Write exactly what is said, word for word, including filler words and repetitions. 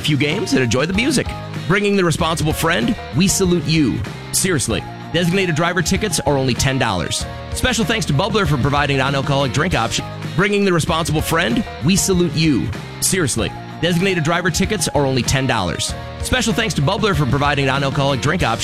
few games, and enjoy the music. Bringing the responsible friend, we salute you. Seriously, designated driver tickets are only ten dollars. Special thanks to Bubbler for providing non-alcoholic drink option. Bringing the responsible friend, we salute you. Seriously, designated driver tickets are only ten dollars. Special thanks to Bubbler for providing non-alcoholic drink option.